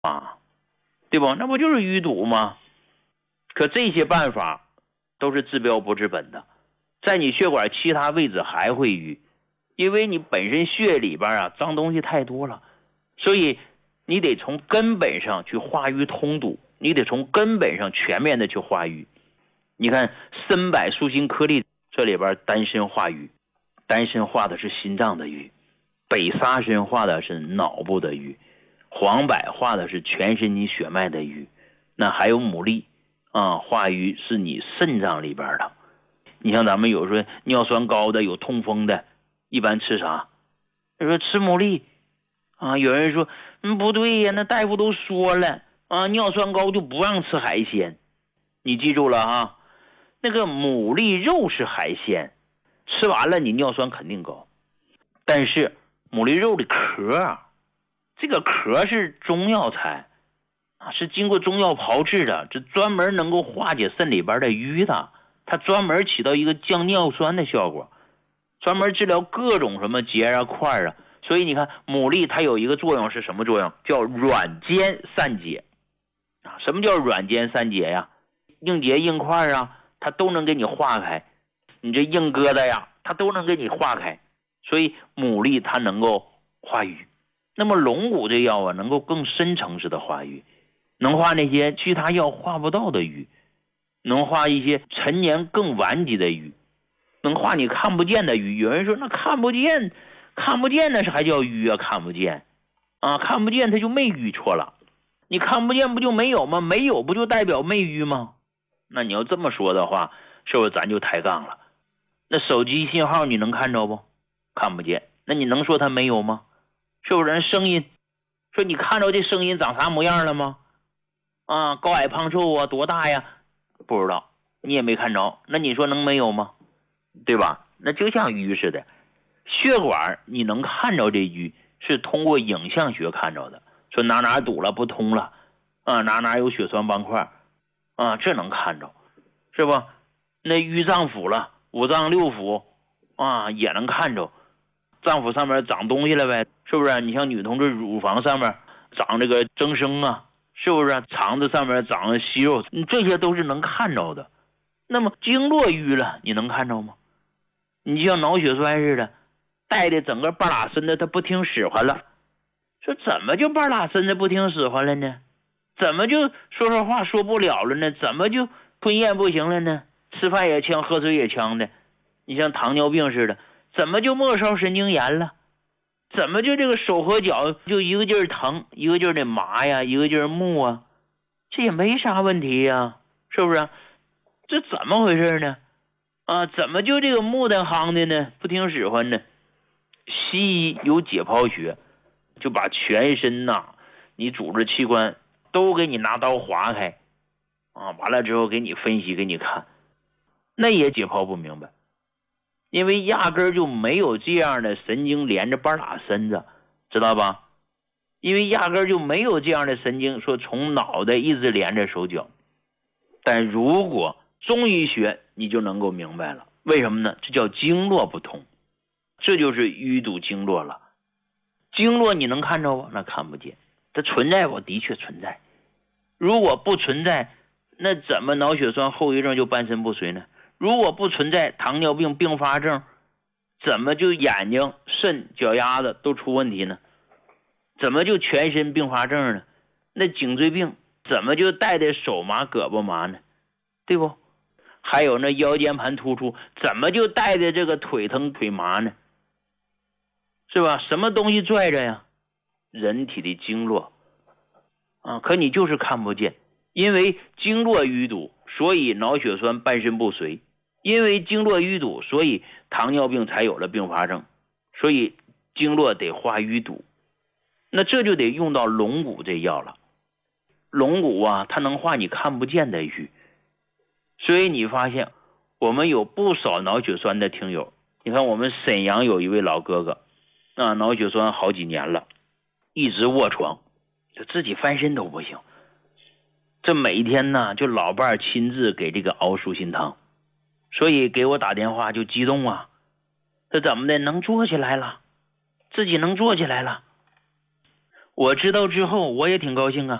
啊，对吧？那不就是淤堵吗？可这些办法都是治标不治本的，在你血管其他位置还会淤，因为你本身血里边啊脏东西太多了，所以你得从根本上去化瘀通堵，你得从根本上全面的去化瘀。你看参柏舒心颗粒这里边丹参化瘀，丹参化的是心脏的瘀，北沙参化的是脑部的瘀，黄柏化的是全身你血脉的瘀，那还有牡蛎啊，化瘀是你肾脏里边的。你像咱们有时候尿酸高的有痛风的，一般吃啥？他说吃牡蛎啊。有人说不对呀，那大夫都说了啊，尿酸高就不让吃海鲜。你记住了啊，那个牡蛎肉是海鲜，吃完了你尿酸肯定高，但是牡蛎肉的壳，这个壳是中药材啊，是经过中药炮制的，这专门能够化解肾里边的瘀的，它专门起到一个降尿酸的效果，专门治疗各种什么结啊块啊。所以你看牡蛎它有一个作用是什么作用？叫软坚散结啊。什么叫软坚散结呀？硬结硬块啊，它都能给你化开，你这硬疙瘩呀，它都能给你化开。所以牡蛎它能够化瘀。那么龙骨这药啊，能够更深层次的化瘀，能化那些其他药化不到的瘀，能化一些陈年更顽疾的瘀，能化你看不见的瘀。有人说那看不见那是还叫瘀啊？看不见啊，看不见它就没瘀，错了。你看不见不就没有吗？没有不就代表没瘀吗？那你要这么说的话，是不是咱就抬杠了？那手机信号你能看着不？看不见，那你能说它没有吗？是不是？声音，说你看着这声音长啥模样了吗？啊，高矮胖瘦啊，多大呀？不知道，你也没看着，那你说能没有吗？对吧？那就像瘀似的，血管你能看着这瘀，是通过影像学看着的，说哪堵了不通了啊，哪有血栓斑块啊，这能看着，是吧？那淤脏腑了，五脏六腑啊也能看着，脏腑上面长东西了呗，是不是？你像女同志乳房上面长这个增生啊，是不是？肠子上面长息肉，这些都是能看着的。那么经络瘀了，你能看着吗？你就像脑血栓似的，带的整个半拉身子，他不听使唤了。说怎么就半拉身子不听使唤了呢？怎么就说话说不了了呢？怎么就吞咽不行了呢？吃饭也呛，喝水也呛的。你像糖尿病似的，怎么就末梢神经炎了？怎么就这个手和脚就一个劲儿疼，一个劲儿的麻呀，一个劲儿木啊？这也没啥问题呀，是不是？这怎么回事呢？啊，怎么就这个木的夯的呢？不听使唤呢？西医有解剖学，就把全身你组织器官都给你拿刀划开啊，完了之后给你分析给你看，那也解剖不明白，因为压根儿就没有这样的神经连着半拉身子，知道吧？因为压根儿就没有这样的神经说从脑袋一直连着手脚。但如果中医学你就能够明白了，为什么呢？这叫经络不通，这就是淤堵经络了。经络你能看着不？那看不见，它存在不？的确存在。如果不存在，那怎么脑血栓后遗症就半身不遂呢？如果不存在糖尿病并发症，怎么就眼睛、肾、脚丫子都出问题呢？怎么就全身并发症呢？那颈椎病怎么就带的手麻胳膊麻呢？对不？还有那腰间盘突出怎么就带的这个腿疼腿麻呢？是吧？什么东西拽着呀？人体的经络啊，可你就是看不见。因为经络淤堵，所以脑血栓半身不遂，因为经络淤堵，所以糖尿病才有了并发症。所以经络得化淤堵，那这就得用到龙骨这药了。龙骨啊，它能化你看不见的瘀。所以你发现我们有不少脑血栓的听友，你看我们沈阳有一位老哥哥啊，脑血栓好几年了，一直卧床，就自己翻身都不行。这每天呢，就老伴亲自给这个熬舒心汤，所以给我打电话就激动啊，这怎么的能坐起来了？自己能坐起来了。 我知道之后我也挺高兴啊。